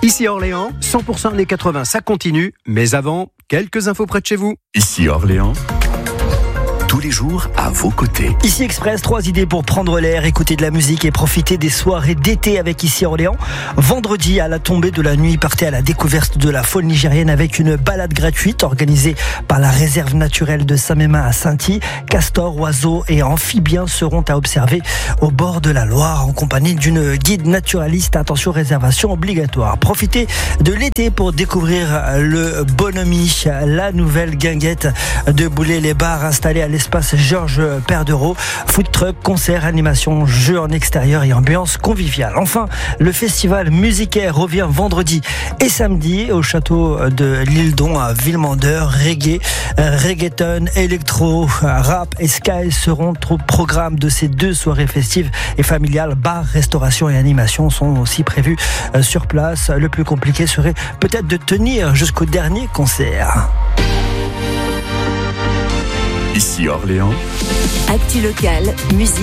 Ici Orléans, 100% années 80, ça continue. Mais avant, quelques infos près de chez vous. Ici Orléans, tous les jours à vos côtés. Ici Express, 3 idées pour prendre l'air, écouter de la musique et profiter des soirées d'été avec Ici Orléans. Vendredi, à la tombée de la nuit, partez à la découverte de la faune nigérienne avec une balade gratuite organisée par la réserve naturelle de Saint-Mémin à Sainty. Castors, oiseaux et amphibiens seront à observer au bord de la Loire en compagnie d'une guide naturaliste. Attention, réservation obligatoire. Profitez de l'été pour découvrir le Bonhomie, la nouvelle guinguette de Boulay-les-Bars installée à l'espace Georges Perdereau. Food truck, concert, animation, jeux en extérieur et ambiance conviviale. Enfin, le festival Musicaire revient vendredi et samedi au château de l'Île-d'On à Villemandeur. Reggae, reggaeton, électro, rap et sky seront au programme de ces 2 soirées festives et familiales. Bars, restauration et animation sont aussi prévus sur place. Le plus compliqué serait peut-être de tenir jusqu'au dernier concert. Ici Orléans, Actu locale, musique.